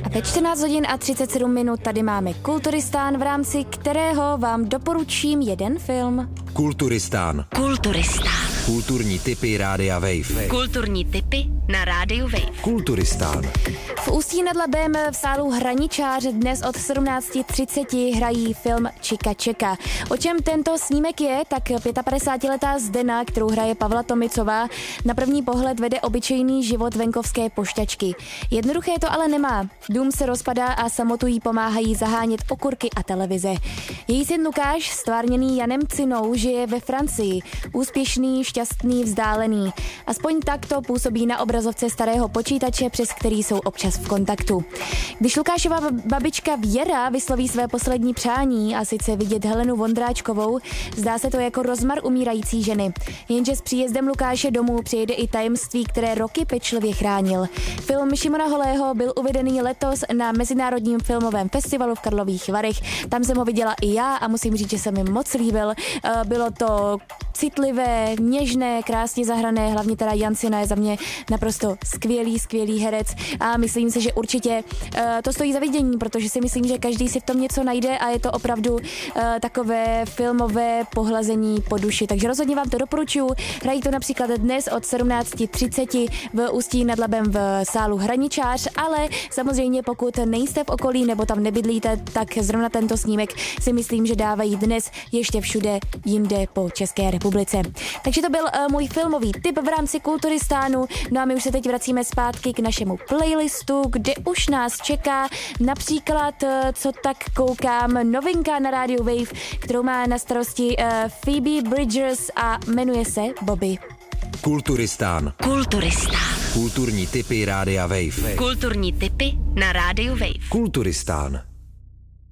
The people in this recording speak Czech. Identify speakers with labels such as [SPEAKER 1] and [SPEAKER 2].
[SPEAKER 1] Ve 14 hodin a 37 minut tady máme Kulturistán, v rámci kterého vám doporučím jeden film.
[SPEAKER 2] Kulturistán. Kulturní tipy Rádia Wave.
[SPEAKER 3] Kulturní tipy na Rádiu Wave.
[SPEAKER 2] Kulturistán.
[SPEAKER 1] V Ústí nad Labem v sálu Hraničář dnes od 17:30 hrají film Čika čeka. O čem tento snímek je, tak 55letá Zdena, kterou hraje Pavla Tomicová, na první pohled vede obyčejný život venkovské pošťačky. Jednoduché to ale nemá. Dům se rozpadá a samotu jí pomáhají zahánět okurky a televize. Její syn Lukáš, stvárněný Janem Cinou, žije ve Francii. Úspěšný, šťastný, vzdálený. Aspoň tak to působí na obrazovce starého počítače, přes který jsou občas v kontaktu. Když Lukášova babička Věra vysloví své poslední přání, a sice vidět Helenu Vondráčkovou, zdá se to jako rozmar umírající ženy. Jenže s příjezdem Lukáše domů přijde i tajemství, které roky pečlivě chránil. Film Šimona Holého byl uvedený letos na Mezinárodním filmovém festivalu v Karlových Varech. Tam jsem ho viděla i já a musím říct, že se mi moc líbil. Bylo to citlivé, něžné, krásně zahrané, hlavně teda Jan Cina je za mě naprosto skvělý herec a myslím si, že určitě to stojí za vidění, protože si myslím, že každý si v tom něco najde a je to opravdu takové filmové pohlazení po duši. Takže rozhodně vám to doporučuji. Hrají to například dnes od 17:30 v Ústí nad Labem v sálu Hraničář, ale samozřejmě pokud nejste v okolí nebo tam nebydlíte, tak zrovna tento snímek si myslím, že dávají dnes ještě všude jinde po České republice. Takže to byl můj filmový tip v rámci Kulturistánu. No a my už se teď vracíme zpátky k našemu playlistu, kde už nás čeká například, co tak koukám, novinka na rádiu Wave, kterou má na starosti Phoebe Bridgers a jmenuje se Bobby.
[SPEAKER 2] Kulturistán. Kulturní tipy Rádia Wave.
[SPEAKER 3] Kulturní tipy na Rádiu Wave.
[SPEAKER 2] Kulturistán.